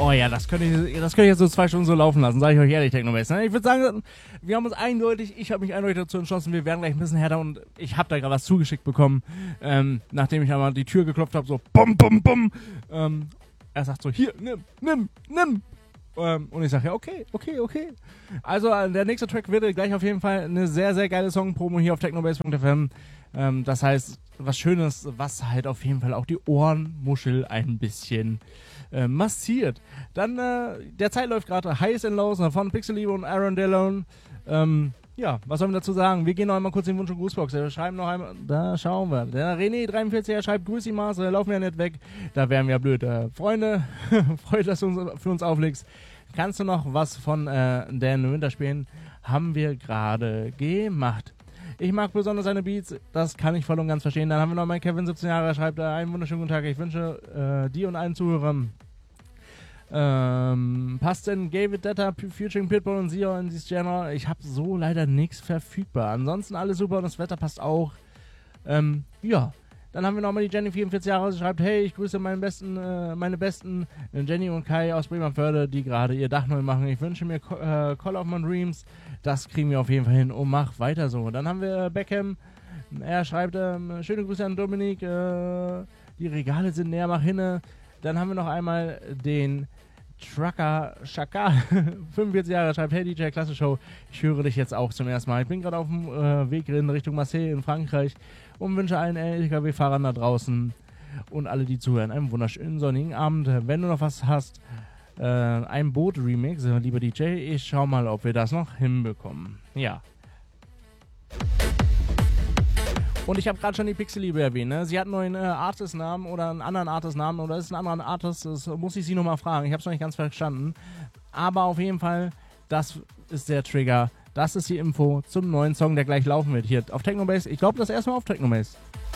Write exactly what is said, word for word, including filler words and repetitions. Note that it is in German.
Oh ja, das könnte ich, das könnte ich jetzt so zwei Stunden so laufen lassen, sage ich euch ehrlich, Technobass. Ne? Ich würde sagen, wir haben uns eindeutig, ich habe mich eindeutig dazu entschlossen, wir werden gleich ein bisschen härter und ich habe da gerade was zugeschickt bekommen, ähm, nachdem ich einmal die Tür geklopft habe, so bum, bum, bum. Ähm, er sagt so, hier, nimm, nimm, nimm. Ähm, und ich sage, ja, okay, okay, okay. Also äh, der nächste Track wird gleich auf jeden Fall eine sehr, sehr geile Song-Promo hier auf technobass punkt f m. Ähm, das heißt, was Schönes, was halt auf jeden Fall auch die Ohrenmuschel ein bisschen äh, massiert. Dann, äh, der Zeit läuft gerade Highs and Lows von Pixeliebe und Aaron Delone. Ähm, ja, was sollen wir dazu sagen? Wir gehen noch einmal kurz in den Wunsch- und Grußbox. Wir schreiben noch einmal, da schauen wir. Der René dreiundvierzig, er schreibt, grüß dich Mars, da laufen wir ja nicht weg. Da wären wir ja blöd. Äh, Freunde, freut, dass du uns, für uns auflegst. Kannst du noch was von äh, den Winterspielen? Haben wir gerade gemacht. Ich mag besonders seine Beats, das kann ich voll und ganz verstehen. Dann haben wir noch mal Kevin, siebzehn Jahre, schreibt, äh, einen wunderschönen guten Tag. Ich wünsche äh, dir und allen Zuhörern Ähm, passt denn David Detta, featuring Pitbull und Zio in dieses Genre? Ich habe so leider nichts verfügbar. Ansonsten alles super und das Wetter passt auch. Ähm, ja. Dann haben wir nochmal die Jenny, vierundvierzig Jahre, sie schreibt, hey, ich grüße meine besten, äh, meine besten äh, Jenny und Kai aus Bremerförde, die gerade ihr Dach neu machen. Ich wünsche mir äh, Call of My Dreams. Das kriegen wir auf jeden Fall hin und mach weiter so. Dann haben wir äh, Beckham. Er schreibt, ähm, schöne Grüße an Dominik. Äh, die Regale sind näher, mach hinne. Dann haben wir noch einmal den Trucker Shaka, fünfundvierzig Jahre, schreibt, hey D J, klasse Show, ich höre dich jetzt auch zum ersten Mal. Ich bin gerade auf dem äh, Weg in Richtung Marseille in Frankreich und wünsche allen L K W-Fahrern da draußen und alle, die zuhören, einen wunderschönen sonnigen Abend. Wenn du noch was hast, äh, ein Boot-Remix, äh, lieber D J, ich schau mal, ob wir das noch hinbekommen. Ja. Und ich habe gerade schon die Pixeliebe erwähnt, ne? Sie hat einen neuen äh, Artist-Namen oder einen anderen Artist-Namen oder ist ein anderer Artist, das muss ich sie nochmal fragen. Ich habe es noch nicht ganz verstanden. Aber auf jeden Fall, das ist der Trigger. Das ist die Info zum neuen Song, der gleich laufen wird hier auf Technobass. Ich glaube, das erste Mal auf Technobass.